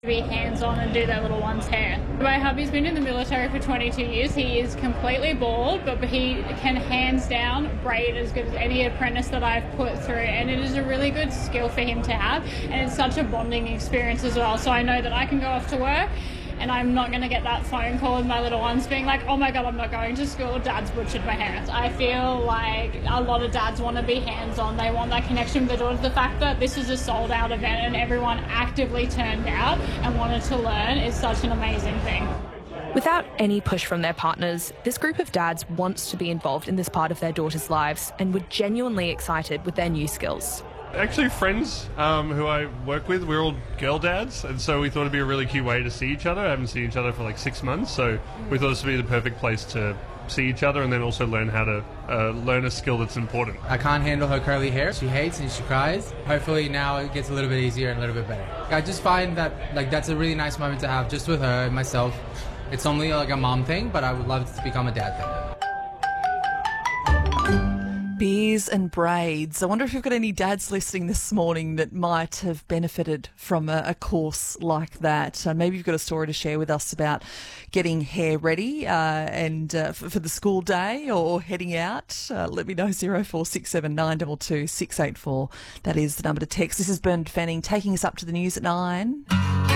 be hands-on and do their little one's hair. My hubby's been in the military for 22 years. He is completely bald, but he can hands down braid as good as any apprentice that I've put through, and it is a really good skill for him to have, and it's such a bonding experience as well. So I know that I can go off to work and I'm not going to get that phone call with my little ones being like, oh my God, I'm not going to school, Dad's butchered my hair. I feel like a lot of dads want to be hands-on. They want that connection with their daughters. The fact that this is a sold-out event and everyone actively turned out and wanted to learn is such an amazing thing. Without any push from their partners, this group of dads wants to be involved in this part of their daughters' lives and were genuinely excited with their new skills. Actually, friends who I work with, we're all girl dads, and so we thought it'd be a really cute way to see each other. I haven't seen each other for like 6 months, so we thought this would be the perfect place to see each other and then also learn how to learn a skill that's important. I can't handle her curly hair. She hates and she cries. Hopefully now it gets a little bit easier and a little bit better. I just find that that's a really nice moment to have just with her and myself. It's only like a mom thing, but I would love it to become a dad thing. Beers and braids. I wonder if you've got any dads listening this morning that might have benefited from a course like that. Maybe you've got a story to share with us about getting hair ready and for the school day or heading out. Let me know, 0467 922 684. That is the number to text. This is Bernard Fanning taking us up to the news at 9.